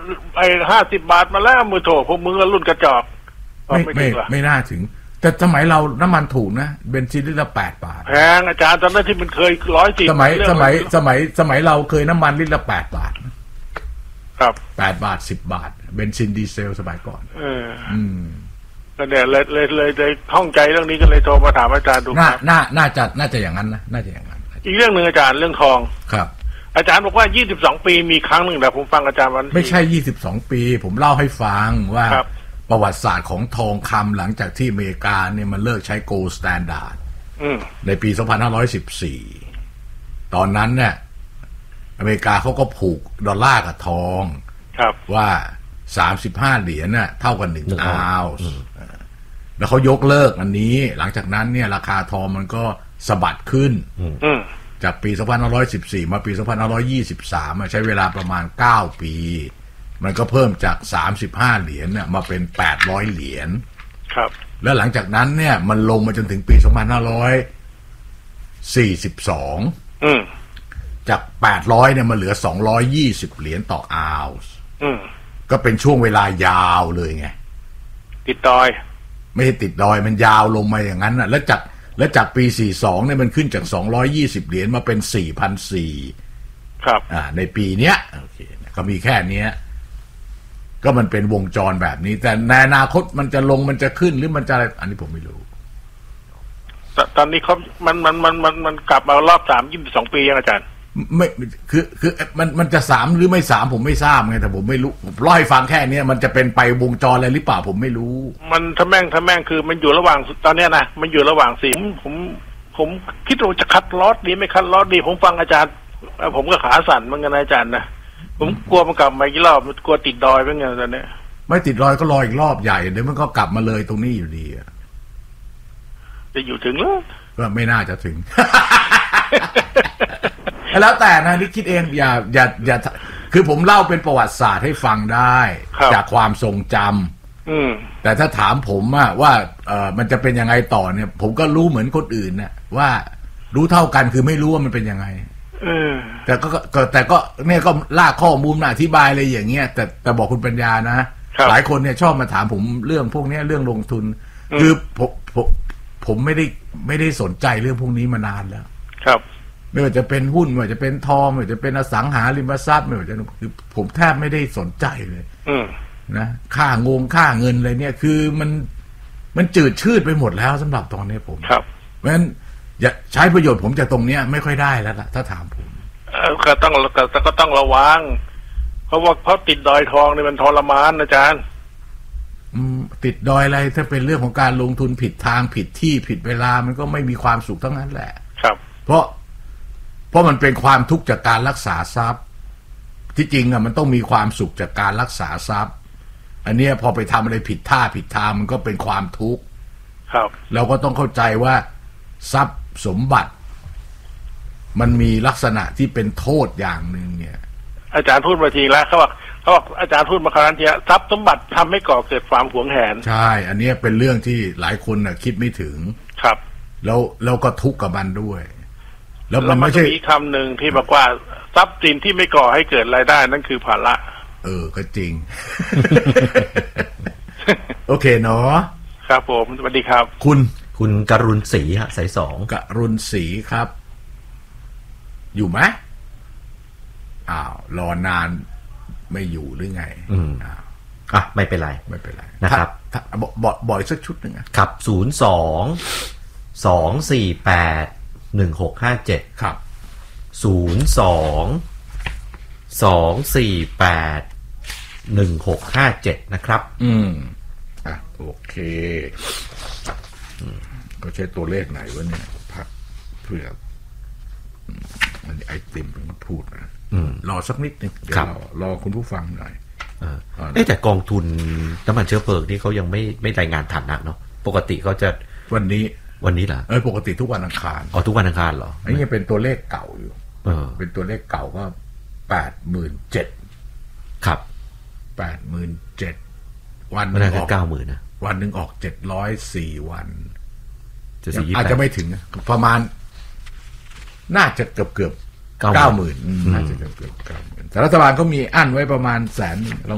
ไอ้50 บาทมาแล้วมือโถพวกมึงรุ่นกระจอกไม่น่าถึงแต่สมัยเราน้ำมันถูกนะเบนซินลิตรละ8 บาทแพงอาจารย์ตอนนั้นที่มันเคย140สมัยเราเคยน้ำมันลิตรละ8 บาทครับ 8 บาท10 บาทเบนซินดีเซลสมัยก่อนก็เนี่ยเลยท่องใจเรื่องนี้ก็เลยโทรมาถามอาจารย์ดูครับน่าจะอย่างนั้นนะน่าจะอย่างนั้นอีกเรื่องนึงอาจารย์เรื่องทองครับอาจารย์บอกว่า22 ปีมีครั้งหนึ่งแต่ผมฟังอาจารย์วันไม่ใช่22 ปีผมเล่าให้ฟังว่าประวัติศาสตร์ของทองคำหลังจากที่อเมริกาเนี่ยมันเลิกใช้โกลด์สแตนดาร์ดในปี2514ตอนนั้นเนี่ยอเมริกาเขาก็ผูกดอลลาร์กับทองว่า35 เหรียญน่ะเท่ากัน1 ออนซ์แล้วเขายกเลิกอันนี้หลังจากนั้นเนี่ยราคาทองมันก็สะบัดขึ้นจากปี2514มาปี2523ใช้เวลาประมาณ9 ปีมันก็เพิ่มจาก35 เหรียญเนี่ยมาเป็น800 เหรียญครับแล้วหลังจากนั้นเนี่ยมันลงมาจนถึงปี2542จาก800เนี่ยมันเหลือ220 เหรียญต่อออนซ์ก็เป็นช่วงเวลายาวเลยไงติดดอยไม่ใช่ติดดอยมันยาวลงมาอย่างนั้นน่ะแล้วจากปี42เนี่ยมันขึ้นจาก220 เหรียญมาเป็น4,400 ครับในปีเนี้ยโอเคก็มีแค่นี้ก็มันเป็นวงจรแบบนี้แต่ในอนาคตมันจะลงมันจะขึ้นหรือมันจะอะไรอันนี้ผมไม่รู้ตอนนี้เขามันกลับมารอบ22 ปียังอาจารย์ไม่คือมันจะ3หรือไม่3ผมไม่ทราบไงแต่ผมไม่รู้ผมเล่าให้ฟังแค่นี้มันจะเป็นไปวงจรอะไรหรือเปล่าผมไม่รู้มันถ้าแม่งคือมันอยู่ระหว่างตอนนี้นะมันอยู่ระหว่างสีผมคิดว่าจะคัดลอตดีไม่คัดลอตดีผมฟังอาจารย์ผมก็ขาสั่นเหมือนกันนะอาจารย์นะผมกลัวมันกลับมาอีกรอบกลัวติดดอยเป็นไงตอนนี้ไม่ติดดอยก็รออีกรอบใหญ่เดี๋ยวมันก็กลับมาเลยตรงนี้อยู่ดีจะอยู่ถึงหรือก็ไม่น่าจะถึง แล้วแต่นะนี่คิดเองอย่าคือผมเล่าเป็นประวัติศาสตร์ให้ฟังได้จากความทรงจำแต่ถ้าถามผมว่ามันจะเป็นยังไงต่อเนี่ยผมก็รู้เหมือนคนอื่นนะว่ารู้เท่ากันคือไม่รู้ว่ามันเป็นยังไงแต่ก็เนี่ยก็ลากข้อมูลมาอธิบายอะไรอย่างเงี้ยแต่บอกคุณปัญญานะหลายคนเนี่ยชอบมาถามผมเรื่องพวกนี้เรื่องลงทุนคือผมไม่ได้สนใจเรื่องพวกนี้มานานแล้วครับไม่ว่าจะเป็นหุ้นไม่ว่าจะเป็นทองไม่ว่าจะเป็นอสังหาริมทรัพย์ไม่ว่าจะคือผมแทบไม่ได้สนใจเลยนะค่าเงินอะไรเนี่ยคือมันจืดชืดไปหมดแล้วสำหรับตอนนี้ผมครับเพราะฉะนั้นอย่าใช้ประโยชน์ผมจากตรงเนี้ยไม่ค่อยได้แล้วล่ะถ้าถามผมก็ต้องระวังเพราะติดดอยทองนี่มันทรมานอาจารย์ติดดอยอะไรถ้าเป็นเรื่องของการลงทุนผิดทางผิดที่ผิดเวลามันก็ไม่มีความสุขทั้งนั้นแหละครับเพราะมันเป็นความทุกข์จากการรักษาทรัพย์ที่จริงมันต้องมีความสุขจากการรักษาทรัพย์อันนี้พอไปทำอะไรผิดท่าผิดทางมันก็เป็นความทุกข์ครับเราก็ต้องเข้าใจว่าทรัพย์สมบัติมันมีลักษณะที่เป็นโทษอย่างหนึ่งเนี่ยอาจารย์พูดมาทีแล้วเขาบอกอาจารย์พูดมาครั้งที่ทรัพย์สมบัติทำให้ก่อเกิดความหวงแหนใช่อันนี้เป็นเรื่องที่หลายคนคิดไม่ถึงครับแล้วก็ทุกข์กับมันด้วยแล้วมันไม่ใช่อีกคำหนึ่งที่บอกว่าทรัพย์สินที่ไม่ก่อให้เกิดรายได้นั่นคือภาระก็จริง โอเคเนาะครับผมสวัสดีครับคุณกรุณศรีฮะสาย2 กรุณศรีครับอยู่ไหมรอนานไม่อยู่หรือไงไม่เป็นไรนะครับบ่อยสักชุดหนึ่งครับ02-248-1657 ครับ 02-248-1657นะครับโอเคก็ใช้ตัวเลขไหนวะเนี่ยพักเพื่อมันไอติมมันพูดนะรอสักนิดนึงเดี๋ยวรอคุณผู้ฟังหน่อยแต่กองทุนน้ำมันเชื้อเพลิงที่เขายังไม่รายงานฐานะเนาะปกติเขาจะวันนี้เหรอปกติทุกวันอังคารทุกวันอังคารเหรออันนี้เป็นตัวเลขเก่าอยู่เป็นตัวเลขเก่าก็87,000 ครับ 87,000วันนึงออก 90,000 นะวันนึงออก704วันอาจจะไม่ถึงประมาณน่าจะเกือบ90,000น่าจะเกือบ90,000แต่รัฐบาลก็มีอั้นไว้ประมาณ100,000